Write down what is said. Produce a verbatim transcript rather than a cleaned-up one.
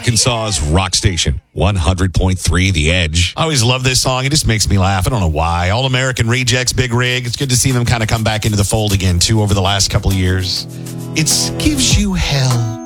Arkansas's rock station, one hundred point three The Edge. I always love this song. It just makes me laugh. I don't know why. All American Rejects, Big Rig. It's good to see them kind of come back into the fold again, too, over the last couple of years. It gives you hell.